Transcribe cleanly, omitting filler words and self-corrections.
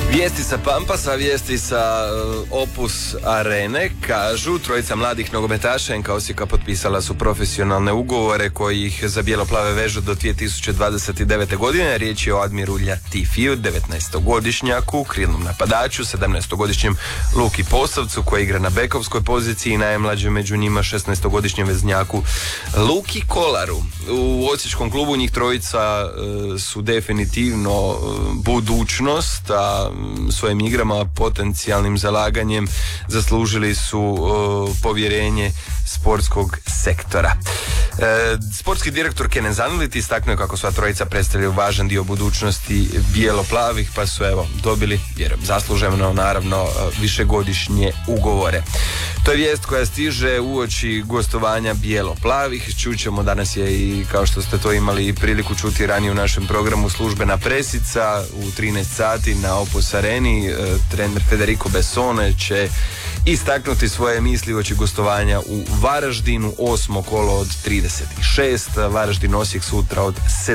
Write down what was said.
Vijesti sa Pampasa, vijesti sa Opus Arene kažu trojica mladih nogometaša NK Osijeka potpisala su profesionalne ugovore koji ih za bijelo-plave vežu do 2029. godine. Riječ je o Admiru Ljatifiju, 19-godišnjaku, krilnom napadaču, 17-godišnjem Luki Posavcu koji igra na bekovskoj poziciji i najmlađem među njima 16-godišnjem veznjaku Luki Kolaru. U osječkom klubu njih trojica su definitivno budućnost, a svojim igrama, potencijalnim zalaganjem zaslužili su povjerenje sportskog sektora. Sportski direktor Kenan Zanilit istaknuo je kako sva trojica predstavljaju važan dio budućnosti bijelo-plavih, pa su dobili, vjerujem zasluženo, naravno višegodišnje ugovore. To je vijest koja stiže uoči gostovanja bijelo-plavih. Čućemo, danas je i, kao što ste to imali priliku čuti ranije u našem programu, službena presica u 13 sati na Opus Areni. Trener Federico Bessone će istaknuti svoje misli uoči gostovanja u Varaždinu, 8. kolo od 36, Varaždin Osijek sutra od